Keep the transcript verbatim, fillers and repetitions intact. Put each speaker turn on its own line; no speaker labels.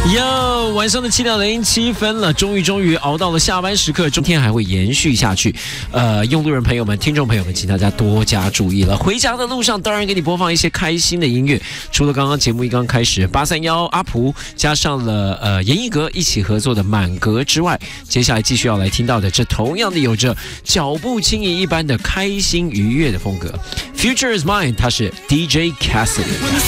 哟，晚上的七点零七分了，终于终于熬到了下班时刻，今天还会延续下去。呃，用路人朋友们、听众朋友们，请大家多加注意了。回家的路上，当然给你播放一些开心的音乐。除了刚刚节目一刚开始，八三幺阿普加上了呃严艺格一起合作的满格之外，接下来继续要来听到的，这同样的有着脚步轻盈一般的开心愉悦的风格。Future is Mine， 他是 D J Cassidy。